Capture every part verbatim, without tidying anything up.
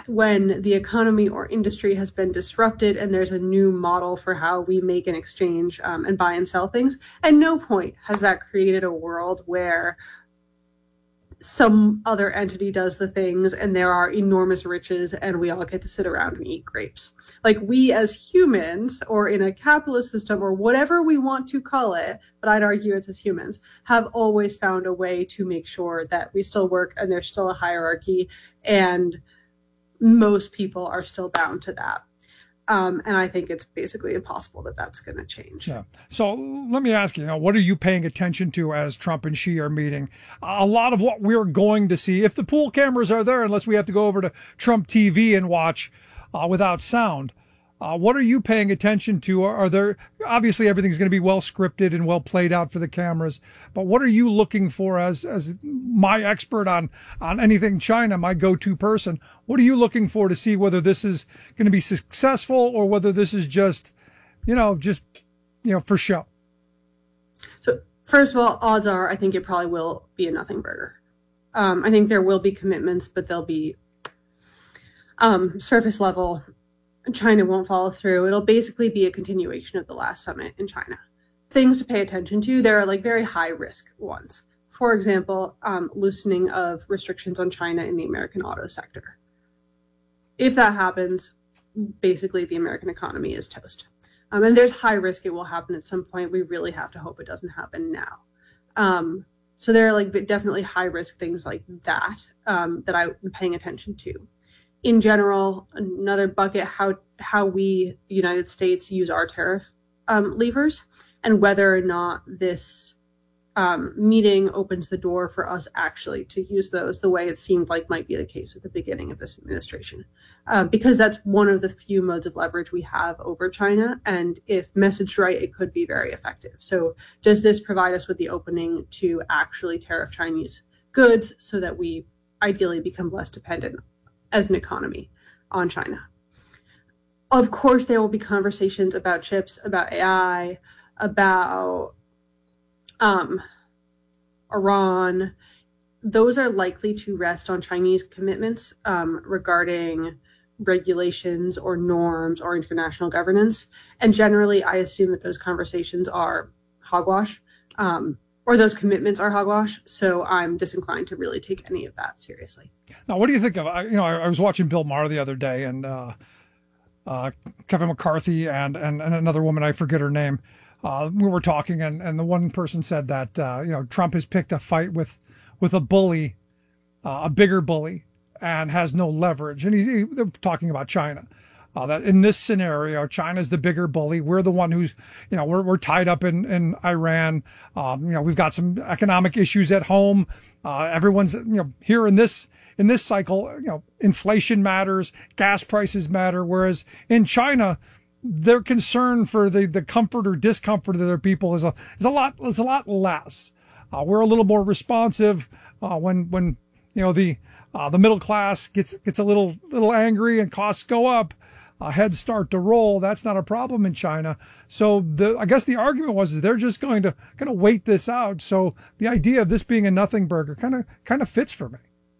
when the economy or industry has been disrupted and there's a new model for how we make and exchange um, and buy and sell things. At no point has that created a world where some other entity does the things and there are enormous riches and we all get to sit around and eat grapes. Like, we as humans, or in a capitalist system, or whatever we want to call it, but I'd argue it's as humans, have always found a way to make sure that we still work and there's still a hierarchy, and most people are still bound to that. Um, and I think it's basically impossible that that's going to change. Yeah. So let me ask you, you know, what are you paying attention to as Trump and Xi are meeting? A lot of what we're going to see, if the pool cameras are there, unless we have to go over to Trump T V and watch uh, without sound, uh, what are you paying attention to? Are, are there, obviously everything's going to be well scripted and well played out for the cameras, but what are you looking for as, as my expert on, on anything China, my go-to person? What are you looking for to see whether this is going to be successful or whether this is just, you know, just, you know, for show? So first of all, odds are, I think it probably will be a nothing burger. Um, I think there will be commitments, but they'll be um, surface level. China won't follow through. It'll basically be a continuation of the last summit in China. Things to pay attention to, there are like very high risk ones. For example, um, loosening of restrictions on China in the American auto sector. If that happens, basically the American economy is toast. Um, and there's high risk it will happen at some point. We really have to hope it doesn't happen now. Um, so there are like definitely high risk things like that um, that I'm paying attention to. In general, another bucket, how how we, the United States, use our tariff um, levers, and whether or not this um, meeting opens the door for us actually to use those the way it seemed like might be the case at the beginning of this administration. Uh, because that's one of the few modes of leverage we have over China. And if messaged right, it could be very effective. So does this provide us with the opening to actually tariff Chinese goods so that we ideally become less dependent as an economy on China? Of course, there will be conversations about chips, about A I, about um, Iran. Those are likely to rest on Chinese commitments um, regarding regulations or norms or international governance. And generally, I assume that those conversations are hogwash, um, or those commitments are hogwash. So I'm disinclined to really take any of that seriously. Now, what do you think of, you know, I, I was watching Bill Maher the other day, and uh, uh, Kevin McCarthy and, and, and another woman, I forget her name, uh, we were talking, and, and the one person said that, uh, you know, Trump has picked a fight with, with a bully, uh, a bigger bully, and has no leverage. And he, he, they're talking about China. Uh, that in this scenario, China's the bigger bully. We're the one who's, you know, we're, we're tied up in, in Iran. Um, you know, we've got some economic issues at home. Uh, everyone's, you know, here in this, in this cycle, you know, inflation matters, gas prices matter. Whereas in China, their concern for the, the comfort or discomfort of their people is a, is a lot, is a lot less. Uh, we're a little more responsive, uh, when, when, you know, the, uh, the middle class gets, gets a little, little angry and costs go up. Uh, heads start to roll. That's not a problem in China. So the, I guess the argument was is they're just going to kind of wait this out. So the idea of this being a nothing burger kind of kind of fits for me.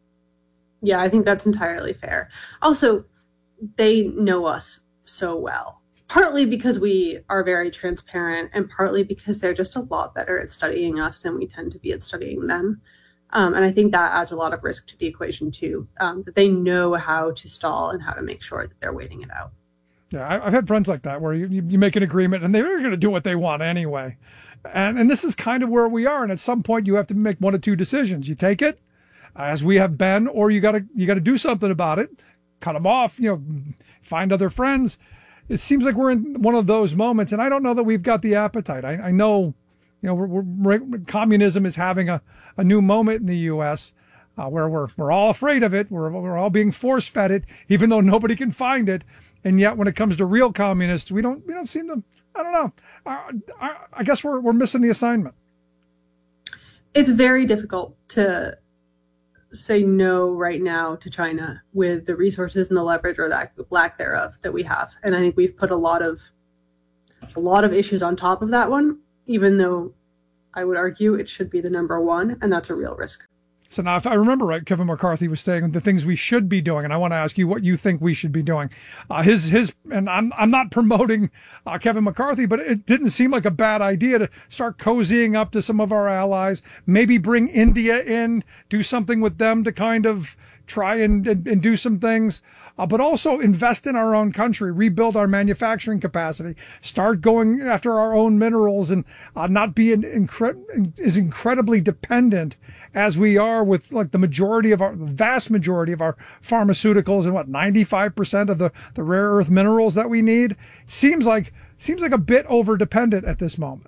Yeah, I think that's entirely fair. Also, they know us so well, partly because we are very transparent and partly because they're just a lot better at studying us than we tend to be at studying them. Um, and I think that adds a lot of risk to the equation too, um, that they know how to stall and how to make sure that they're waiting it out. Yeah, I've had friends like that where you, you make an agreement and they're going to do what they want anyway. And and this is kind of where we are. And at some point you have to make one of two decisions. You take it, as we have been, or you got to you got to do something about it, cut them off, you know, find other friends. It seems like we're in one of those moments. And I don't know that we've got the appetite. I, I know, you know, we're, we're, communism is having a, a new moment in the U S uh, where we're we're all afraid of it. We're we're all being force fed it, even though nobody can find it. And yet, when it comes to real communists, we don't we don't seem to. I don't know. I, I, I guess we're we're missing the assignment. It's very difficult to say no right now to China with the resources and the leverage, or that lack thereof, that we have. And I think we've put a lot of a lot of issues on top of that one, even though I would argue it should be the number one, and that's a real risk. So now, if I remember right, Kevin McCarthy was saying the things we should be doing, and I want to ask you what you think we should be doing. Uh, his his, and I'm I'm not promoting uh, Kevin McCarthy, but it didn't seem like a bad idea to start cozying up to some of our allies, maybe bring India in, do something with them to kind of try and and, and do some things. Uh, but also invest in our own country, rebuild our manufacturing capacity, start going after our own minerals, and uh, not be in, incre- as incredibly dependent as we are with like the majority of our, the vast majority of our pharmaceuticals and what, ninety-five percent of the, the rare earth minerals that we need. Seems like, seems like a bit over dependent at this moment.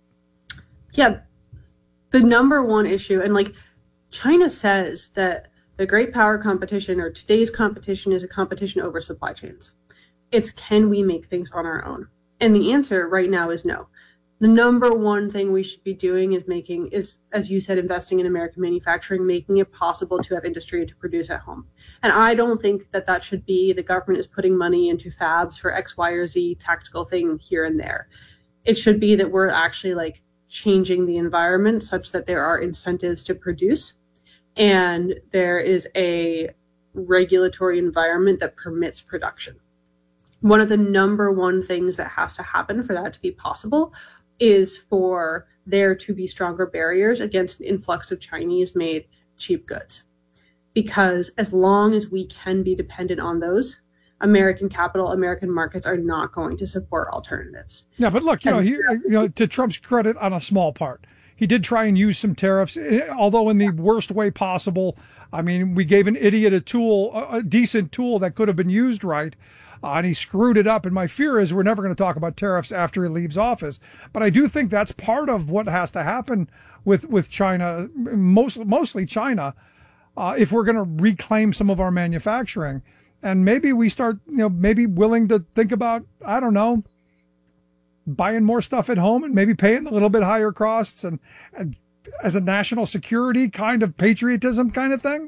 Yeah. The number one issue, and like China says that the great power competition, or today's competition, is a competition over supply chains. It's, can we make things on our own? And the answer right now is no. The number one thing we should be doing is making, is, as you said, investing in American manufacturing, making it possible to have industry to produce at home. And I don't think that that should be the government is putting money into fabs for X, Y, or Z tactical thing here and there. It should be that we're actually like changing the environment such that there are incentives to produce, and there is a regulatory environment that permits production. One of the number one things that has to happen for that to be possible is for there to be stronger barriers against an influx of Chinese-made cheap goods. Because as long as we can be dependent on those, American capital, American markets are not going to support alternatives. Yeah, but look, you know, he, you know, to Trump's credit, on a small part, he did try and use some tariffs, although in the worst way possible. I mean, we gave an idiot a tool, a decent tool that could have been used right, uh, and he screwed it up. And my fear is we're never going to talk about tariffs after he leaves office. But I do think that's part of what has to happen with, with China, most, mostly China, uh, if we're going to reclaim some of our manufacturing. And maybe we start, you know, maybe willing to think about, I don't know, buying more stuff at home and maybe paying a little bit higher costs, and, and as a national security kind of patriotism kind of thing.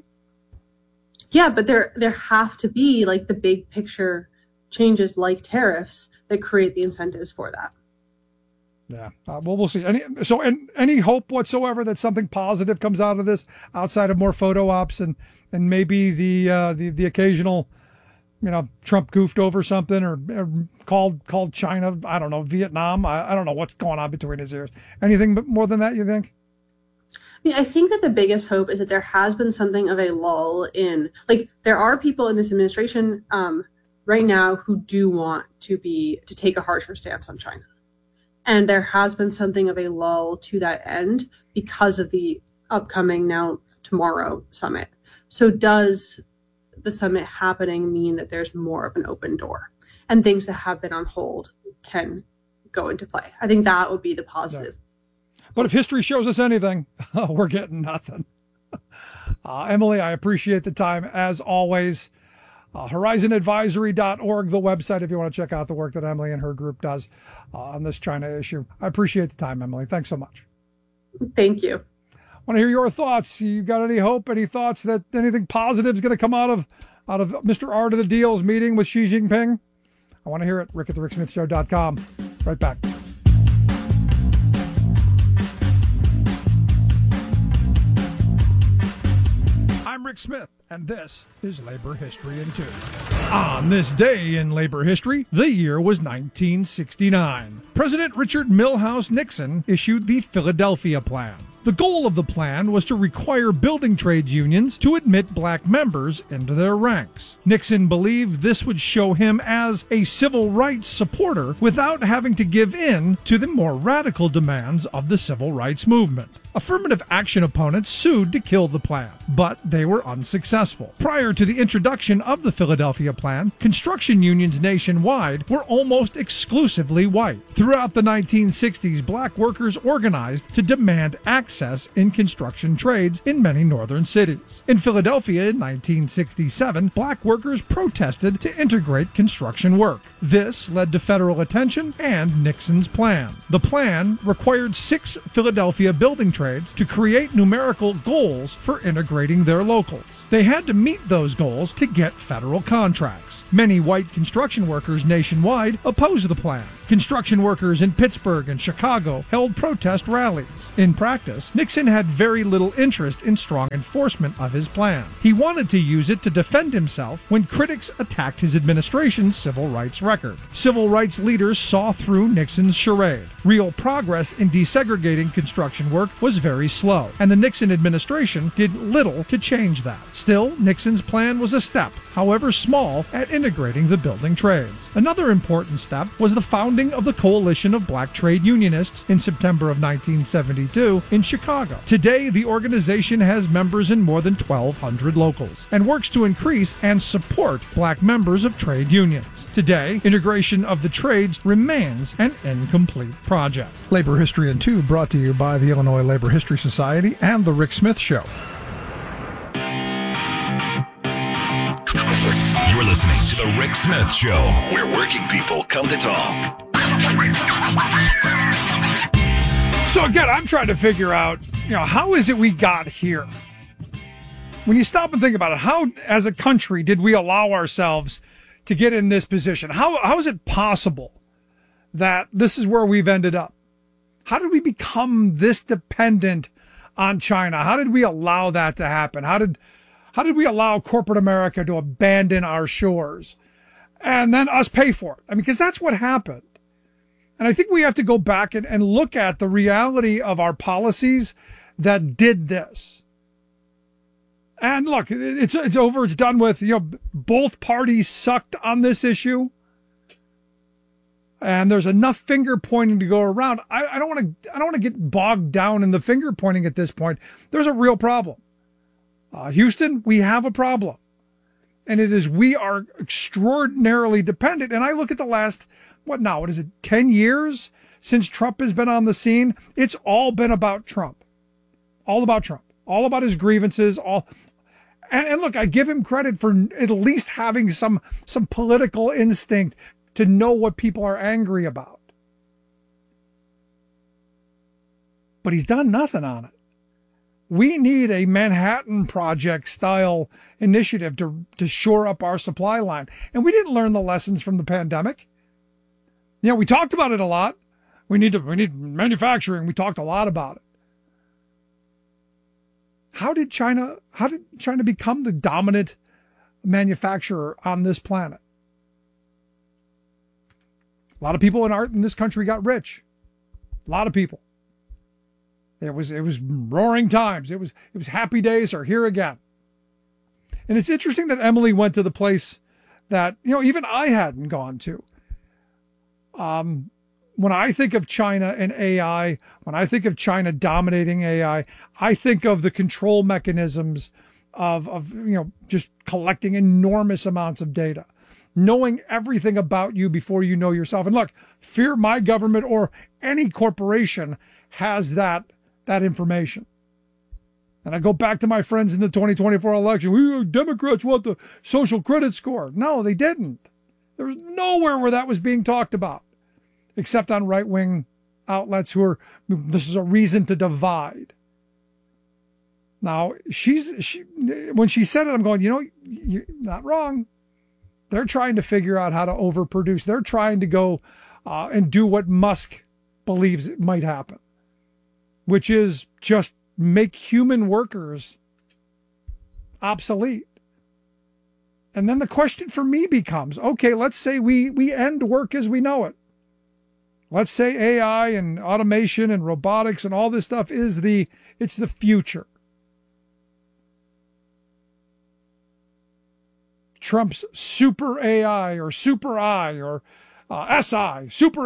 Yeah, but there there have to be like the big picture changes like tariffs that create the incentives for that. Yeah, uh, well, we'll see. Any so, and any hope whatsoever that something positive comes out of this outside of more photo ops and and maybe the uh, the the occasional, you know, Trump goofed over something or, or called called China, I don't know, Vietnam. I, I don't know what's going on between his ears. Anything but more than that, you think? I mean, I think that the biggest hope is that there has been something of a lull in, like, there are people in this administration um, right now who do want to be, to take a harsher stance on China. And there has been something of a lull to that end because of the upcoming, now tomorrow, summit. So does the summit happening mean that there's more of an open door and things that have been on hold can go into play? I think that would be the positive. Yeah. But if history shows us anything, we're getting nothing. Uh, Emily, I appreciate the time as always. Uh, horizon advisory dot org, the website, if you want to check out the work that Emily and her group does uh, on this China issue. I appreciate the time, Emily. Thanks so much. Thank you. Want to hear your thoughts? You got any hope, any thoughts that anything positive is going to come out of out of Mister Art of the Deal's meeting with Xi Jinping? I want to hear it. Rick at the Rick Smith Show dot com. Right back. I'm Rick Smith, and this is Labor History in Two. On this day in labor history, the year was nineteen sixty-nine. President Richard Milhous Nixon issued the Philadelphia Plan. The goal of the plan was to require building trades unions to admit black members into their ranks. Nixon believed this would show him as a civil rights supporter without having to give in to the more radical demands of the civil rights movement. Affirmative action opponents sued to kill the plan, but they were unsuccessful. Prior to the introduction of the Philadelphia Plan, construction unions nationwide were almost exclusively white. Throughout the nineteen sixties, black workers organized to demand access in construction trades in many northern cities. In Philadelphia in nineteen sixty-seven, black workers protested to integrate construction work. This led to federal attention and Nixon's plan. The plan required six Philadelphia building trades to create numerical goals for integrating their locals. They had to meet those goals to get federal contracts. Many white construction workers nationwide opposed the plan. Construction workers in Pittsburgh and Chicago held protest rallies. In practice, Nixon had very little interest in strong enforcement of his plan. He wanted to use it to defend himself when critics attacked his administration's civil rights record. Civil rights leaders saw through Nixon's charade. Real progress in desegregating construction work was very slow, and the Nixon administration did little to change that. Still, Nixon's plan was a step, however small, at integrating the building trades. Another important step was the founding of the Coalition of Black Trade Unionists in September of nineteen seventy-two in Chicago. Today, the organization has members in more than twelve hundred locals and works to increase and support black members of trade unions. Today, integration of the trades remains an incomplete project. Labor History in Two brought to you by the Illinois Labor History Society and The Rick Smith Show. You're listening to The Rick Smith Show, where working people come to talk. So again, I'm trying to figure out, you know, how is it we got here? When you stop and think about it, how, as a country, did we allow ourselves to get in this position? How how is it possible that this is where we've ended up? How did we become this dependent on China? How did we allow that to happen? How did how did we allow corporate America to abandon our shores and then us pay for it? I mean, because that's what happened. And I think we have to go back and, and look at the reality of our policies that did this. And look, it's it's over. It's done with. You know, both parties sucked on this issue, and there's enough finger pointing to go around. I, I don't want to. I don't want to get bogged down in the finger pointing at this point. There's a real problem. Uh, Houston, we have a problem, and it is we are extraordinarily dependent. And I look at the last what now? What is it? ten years since Trump has been on the scene. It's all been about Trump, all about Trump, all about his grievances, all. And, and look, I give him credit for at least having some some political instinct to know what people are angry about. But he's done nothing on it. We need a Manhattan Project style initiative to, to shore up our supply line. And we didn't learn the lessons from the pandemic. You know, we talked about it a lot. We need to we need manufacturing. We talked a lot about it. How did China, how did China become the dominant manufacturer on this planet? A lot of people in art in this country got rich. A lot of people. It was, it was roaring times. It was, it was happy days are here again. And it's interesting that Emily went to the place that, you know, even I hadn't gone to. Um, When I think of China and A I, when I think of China dominating A I, I think of the control mechanisms of, of, you know, just collecting enormous amounts of data, knowing everything about you before you know yourself. And look, fear my government or any corporation has that, that information. And I go back to my friends in the twenty twenty-four election. We Democrats want the social credit score. No, they didn't. There was nowhere where that was being talked about, except on right-wing outlets who are, this is a reason to divide. Now, she's she when she said it, I'm going, you know, you're not wrong. They're trying to figure out how to overproduce. They're trying to go uh, and do what Musk believes it might happen, which is just make human workers obsolete. And then the question for me becomes, okay, let's say we we end work as we know it. Let's say A I and automation and robotics and all this stuff is the, it's the future. Trump's super A I or super I or uh, S I, super